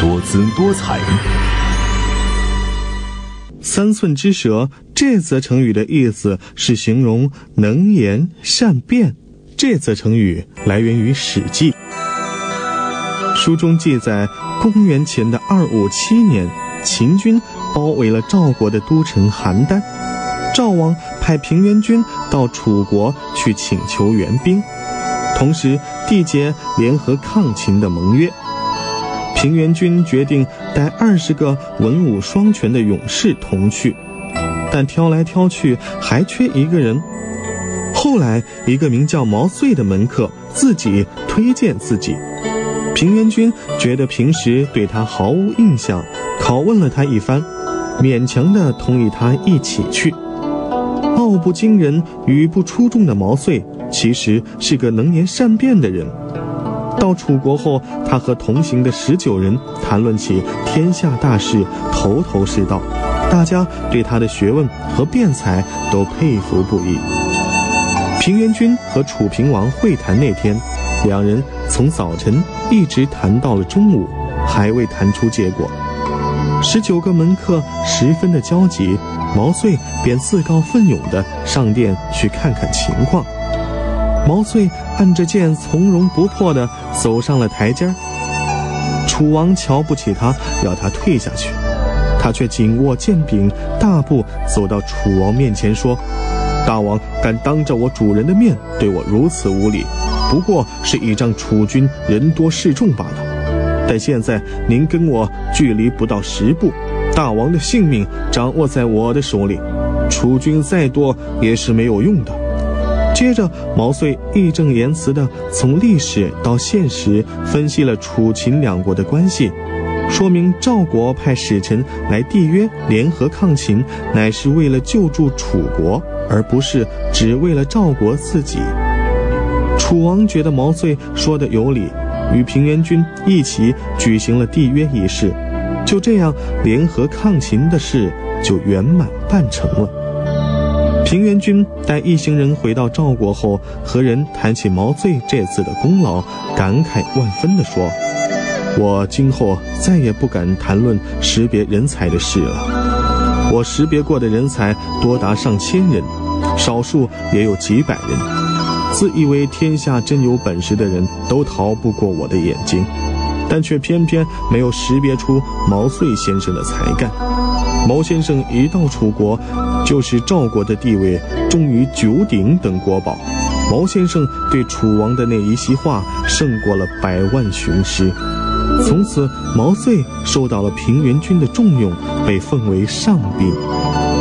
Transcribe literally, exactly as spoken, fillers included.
多姿多彩。 三寸之舌这则成语的意思是形容能言善辩。这则成语来源于《史记》，书中记载，公元前的二五七年，秦军包围了赵国的都城邯郸，赵王派平原君到楚国去请求援兵，同时缔结联合抗秦的盟约。平原君决定带二十个文武双全的勇士同去，但挑来挑去还缺一个人。后来一个名叫毛遂的门客自己推荐自己，平原君觉得平时对他毫无印象，拷问了他一番，勉强地同意他一起去。傲不惊人，语不出众的毛遂其实是个能言善辩的人。到楚国后，他和同行的十九人谈论起天下大事，头头是道，大家对他的学问和辩才都佩服不已。平原君和楚平王会谈那天，两人从早晨一直谈到了中午，还未谈出结果。十九个门客十分的焦急，毛遂便自告奋勇地上殿去看看情况。毛遂按着剑从容不迫地走上了台阶，楚王瞧不起他，要他退下去，他却紧握剑柄，大步走到楚王面前说：大王敢当着我主人的面对我如此无礼，不过是倚仗楚军人多势众罢了。但现在您跟我距离不到十步，大王的性命掌握在我的手里，楚军再多也是没有用的。接着毛遂义正言辞地从历史到现实分析了楚秦两国的关系，说明赵国派使臣来缔约联合抗秦，乃是为了救助楚国，而不是只为了赵国自己。楚王觉得毛遂说的有理，与平原君一起举行了缔约仪式，就这样联合抗秦的事就圆满办成了。平原君带一行人回到赵国后，和人谈起毛遂这次的功劳，感慨万分地说：我今后再也不敢谈论识别人才的事了。我识别过的人才多达上千人，少数也有几百人，自以为天下真有本事的人都逃不过我的眼睛，但却偏偏没有识别出毛遂先生的才干。毛先生一到楚国，就使赵国的地位重于九鼎等国宝。毛先生对楚王的那一席话胜过了百万雄师。从此毛遂受到了平原君的重用，被奉为上宾。